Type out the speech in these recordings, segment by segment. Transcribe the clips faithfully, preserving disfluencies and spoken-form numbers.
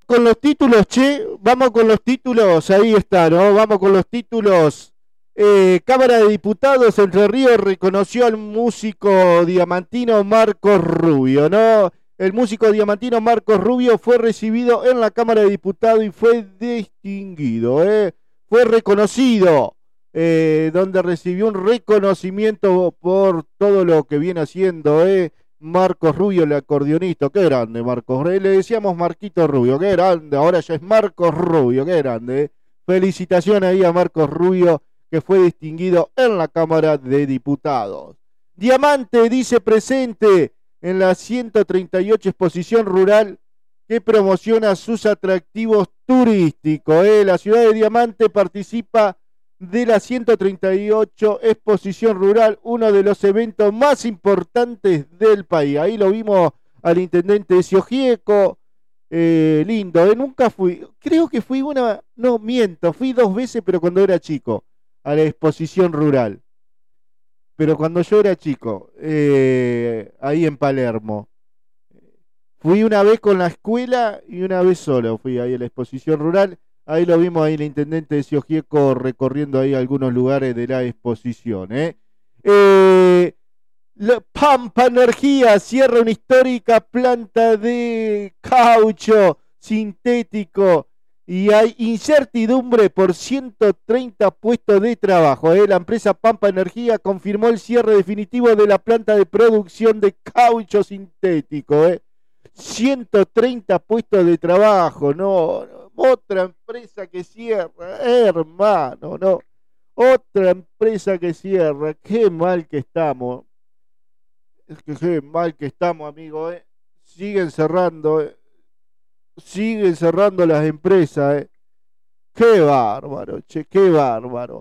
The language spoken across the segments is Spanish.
con los títulos, che. Vamos con los títulos. Ahí está, ¿no? Vamos con los títulos. Eh, Cámara de Diputados Entre Ríos reconoció al músico diamantino Marcos Rubio, ¿no? El músico diamantino Marcos Rubio fue recibido en la Cámara de Diputados y fue distinguido, ¿eh? Fue reconocido, eh, donde recibió un reconocimiento por todo lo que viene haciendo, ¿eh? Marcos Rubio, el acordeonista, qué grande Marcos Rubio, le decíamos Marquito Rubio, qué grande, ahora ya es Marcos Rubio, qué grande, ¿eh? Felicitaciones ahí a Marcos Rubio, que fue distinguido en la Cámara de Diputados. Diamante dice presente en la ciento treinta y ocho exposición rural que promociona sus atractivos turísticos. ¿eh? La ciudad de Diamante participa de la ciento treinta y ocho exposición rural, uno de los eventos más importantes del país. Ahí lo vimos al intendente Siogieco, eh, lindo, ¿eh? Nunca fui, creo que fui una, no miento, fui dos veces, pero cuando era chico, a la exposición rural. Pero cuando yo era chico, eh, ahí en Palermo. Fui una vez con la escuela y una vez solo fui ahí a la exposición rural. Ahí lo vimos ahí el intendente de Siogieco recorriendo ahí algunos lugares de la exposición. ¿eh? Eh, la Pampa Energía cierra una histórica planta de caucho sintético y hay incertidumbre por ciento treinta puestos de trabajo. ¿eh? La empresa Pampa Energía confirmó el cierre definitivo de la planta de producción de caucho sintético. ¿eh? ciento treinta puestos de trabajo, no, no, otra empresa que cierra, eh, hermano, no, otra empresa que cierra, qué mal que estamos, es que qué mal que estamos, amigo, eh. siguen cerrando, eh. siguen cerrando las empresas, eh. qué bárbaro, che, qué bárbaro.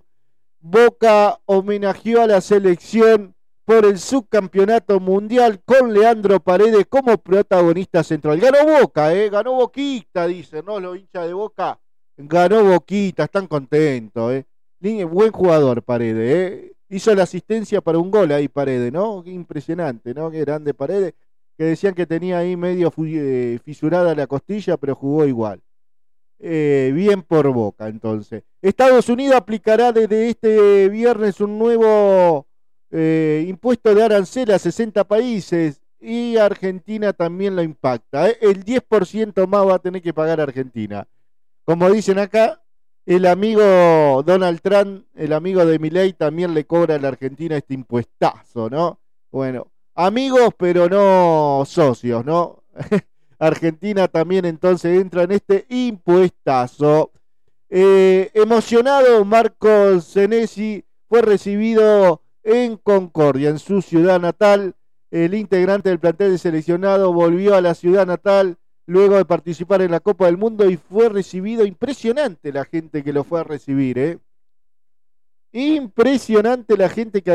Boca homenajeó a la selección por el subcampeonato mundial con Leandro Paredes como protagonista central. Ganó Boca, ¿eh? Ganó Boquita, dicen, ¿no? Los hinchas de Boca. Ganó Boquita, están contentos, ¿eh? Buen jugador Paredes, ¿eh? Hizo la asistencia para un gol ahí Paredes, ¿no? Qué impresionante, ¿no? Qué grande Paredes. Que decían que tenía ahí medio eh, fisurada la costilla, pero jugó igual. Eh, bien por Boca, entonces. Estados Unidos aplicará desde este viernes un nuevo... Eh, impuesto de arancel a sesenta países y Argentina también lo impacta. ¿eh? El diez por ciento más va a tener que pagar Argentina. Como dicen acá, el amigo Donald Trump, el amigo de Milei, también le cobra a la Argentina este impuestazo, ¿no? Bueno, amigos pero no socios, ¿no? Argentina también entonces entra en este impuestazo. Eh, emocionado, Marcos Senesi fue recibido en Concordia, en su ciudad natal. El integrante del plantel de seleccionado volvió a la ciudad natal luego de participar en la Copa del Mundo y fue recibido, impresionante la gente que lo fue a recibir, ¿eh? Impresionante la gente que